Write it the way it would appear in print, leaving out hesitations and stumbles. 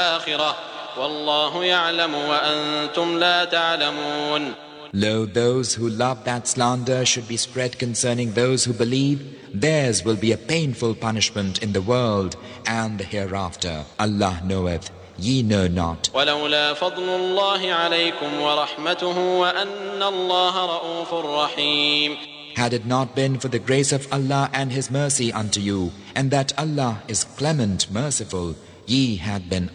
الآخرة والله يعلم وأنتم لا تعلمون. Lo, those who love that slander should be spread concerning those who believe. Theirs will be a painful punishment in the world and the hereafter. Allah knoweth, ye know not. ولولا فضل الله عليكم ورحمته وأن الله رؤوف رحيم. Had it not been for the grace of Allah and His mercy unto you, and that Allah is clement, merciful, ye had been